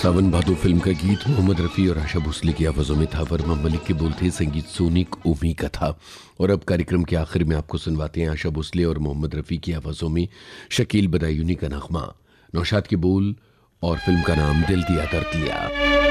सावन भादो film का गीत मोहम्मद रफ़ी और आशा भोसले की आवाज़ों में था। वर्मा मलिक के बोल थे, संगीत सोनिक ओमी का था। और अब कार्यक्रम के आखिर में आपको सुनवाते हैं आशा भोसले और मोहम्मद रफ़ी की आवाज़ों में शकील बदायूनी का नगमा। नौशाद के बोल और फिल्म का नाम दिल दिया दर्द लिया।